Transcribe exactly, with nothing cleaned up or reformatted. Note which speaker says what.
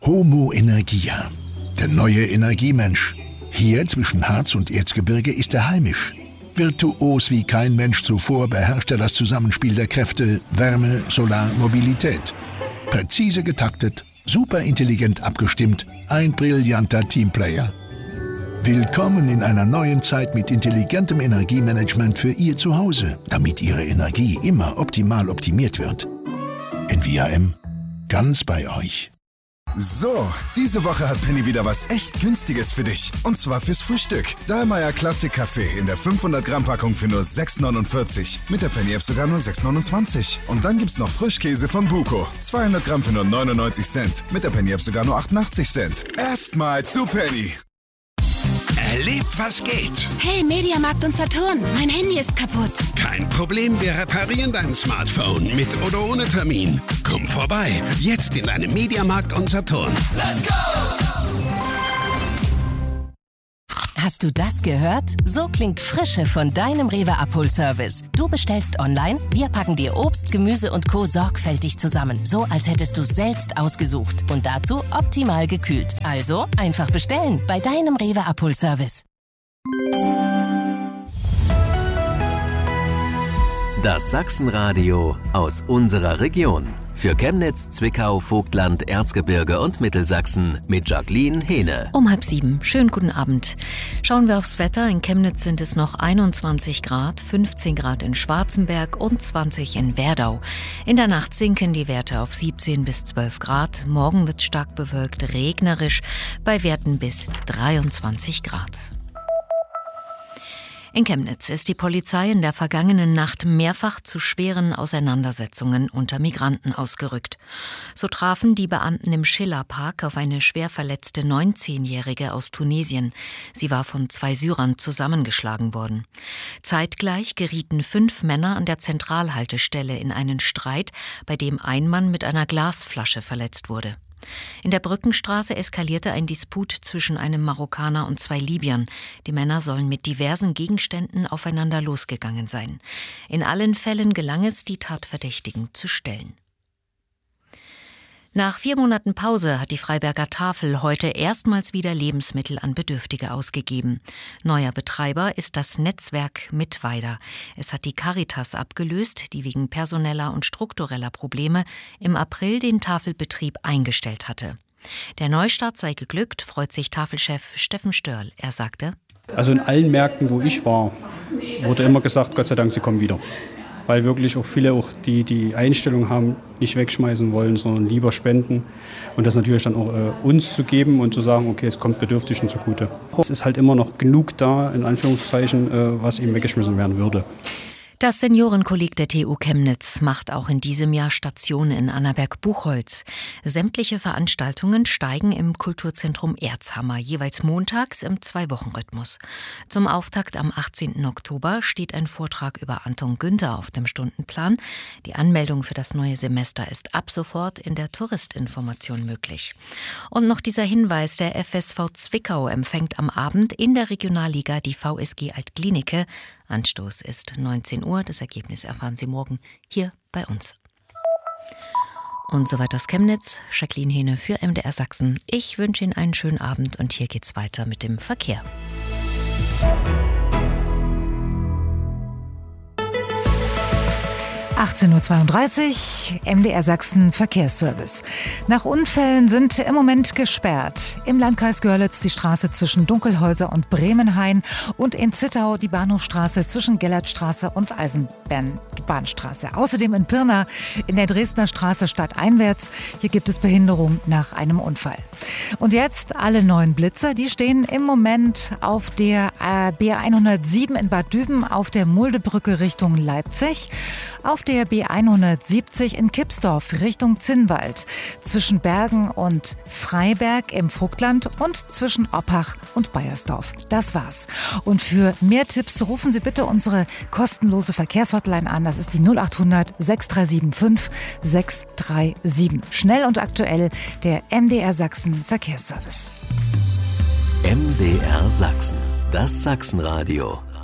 Speaker 1: Homo Energia, der neue Energiemensch. Hier zwischen Harz und Erzgebirge ist er heimisch. Virtuos wie kein Mensch zuvor beherrscht er das Zusammenspiel der Kräfte Wärme, Solar, Mobilität. Präzise getaktet, superintelligent abgestimmt, ein brillanter Teamplayer. Willkommen in einer neuen Zeit mit intelligentem Energiemanagement für Ihr Zuhause, damit Ihre Energie immer optimal optimiert wird. N V A M, ganz bei euch.
Speaker 2: So, diese Woche hat Penny wieder was echt Günstiges für dich. Und zwar fürs Frühstück. Dahlmeier Classic Kaffee in der fünfhundert Gramm Packung für nur sechs neunundvierzig. Mit der Penny App sogar nur sechs neunundzwanzig. Und dann gibt's noch Frischkäse von Buko. zweihundert Gramm für nur neunundneunzig Cent. Mit der Penny App sogar nur achtundachtzig Cent. Erstmal zu Penny.
Speaker 3: Erlebt, was geht.
Speaker 4: Hey, Mediamarkt und Saturn, mein Handy ist kaputt.
Speaker 3: Kein Problem, wir reparieren dein Smartphone mit oder ohne Termin. Komm vorbei, jetzt in deinem Mediamarkt und Saturn.
Speaker 5: Let's go!
Speaker 6: Hast du das gehört? So klingt Frische von deinem Rewe-Abholservice. Du bestellst online, wir packen dir Obst, Gemüse und Co. sorgfältig zusammen. So, als hättest du es selbst ausgesucht. Und dazu optimal gekühlt. Also einfach bestellen bei deinem Rewe-Abholservice.
Speaker 7: Das Sachsenradio aus unserer Region. Für Chemnitz, Zwickau, Vogtland, Erzgebirge und Mittelsachsen mit Jacqueline Hehne.
Speaker 8: Um halb sieben. Schönen guten Abend. Schauen wir aufs Wetter. In Chemnitz sind es noch einundzwanzig Grad, fünfzehn Grad in Schwarzenberg und zwanzig in Werdau. In der Nacht sinken die Werte auf siebzehn bis zwölf Grad. Morgen wird es stark bewölkt, regnerisch, bei Werten bis dreiundzwanzig Grad. In Chemnitz ist die Polizei in der vergangenen Nacht mehrfach zu schweren Auseinandersetzungen unter Migranten ausgerückt. So trafen die Beamten im Schillerpark auf eine schwer verletzte neunzehnjährige aus Tunesien. Sie war von zwei Syrern zusammengeschlagen worden. Zeitgleich gerieten fünf Männer an der Zentralhaltestelle in einen Streit, bei dem ein Mann mit einer Glasflasche verletzt wurde. In der Brückenstraße eskalierte ein Disput zwischen einem Marokkaner und zwei Libyern. Die Männer sollen mit diversen Gegenständen aufeinander losgegangen sein. In allen Fällen gelang es, die Tatverdächtigen zu stellen. Nach vier Monaten Pause hat die Freiberger Tafel heute erstmals wieder Lebensmittel an Bedürftige ausgegeben. Neuer Betreiber ist das Netzwerk Mittweida. Es hat die Caritas abgelöst, die wegen personeller und struktureller Probleme im April den Tafelbetrieb eingestellt hatte. Der Neustart sei geglückt, freut sich Tafelchef Steffen Störl. Er sagte:
Speaker 9: Also in allen Märkten, wo ich war, wurde immer gesagt, Gott sei Dank, sie kommen wieder. Weil wirklich auch viele, auch die die Einstellung haben, nicht wegschmeißen wollen, sondern lieber spenden. Und das natürlich dann auch äh, uns zu geben und zu sagen, okay, es kommt Bedürftigen zugute. Es ist halt immer noch genug da, in Anführungszeichen, äh, was eben weggeschmissen werden würde.
Speaker 8: Das Seniorenkolleg der T U Chemnitz macht auch in diesem Jahr Station in Annaberg-Buchholz. Sämtliche Veranstaltungen steigen im Kulturzentrum Erzhammer, jeweils montags im Zwei-Wochen-Rhythmus. Zum Auftakt am achtzehnten Oktober steht ein Vortrag über Anton Günther auf dem Stundenplan. Die Anmeldung für das neue Semester ist ab sofort in der Touristinformation möglich. Und noch dieser Hinweis, der F S V Zwickau empfängt am Abend in der Regionalliga die V S G Altklinike. Anstoß ist neunzehn Uhr. Das Ergebnis erfahren Sie morgen hier bei uns. Und soweit aus Chemnitz, Jacqueline Hehne für M D R Sachsen. Ich wünsche Ihnen einen schönen Abend und hier geht's weiter mit dem Verkehr.
Speaker 10: achtzehn Uhr zweiunddreißig, M D R Sachsen Verkehrsservice. Nach Unfällen sind im Moment gesperrt. Im Landkreis Görlitz die Straße zwischen Dunkelhäuser und Bremenhain und in Zittau die Bahnhofstraße zwischen Gellertstraße und Eisenbahnstraße. Außerdem in Pirna in der Dresdner Straße stadteinwärts. Hier gibt es Behinderung nach einem Unfall. Und jetzt alle neuen Blitzer, die stehen im Moment auf der B hundertsieben in Bad Düben, auf der Muldebrücke Richtung Leipzig, auf der B hundertsiebzig in Kipsdorf Richtung Zinnwald, zwischen Bergen und Freiberg im Vogtland und zwischen Oppach und Baiersdorf. Das war's. Und für mehr Tipps rufen Sie bitte unsere kostenlose Verkehrshotline an. Das ist die null achthundert sechs drei sieben fünf sechs drei sieben. Schnell und aktuell der M D R Sachsen Verkehrsservice.
Speaker 7: M D R Sachsen, das Sachsenradio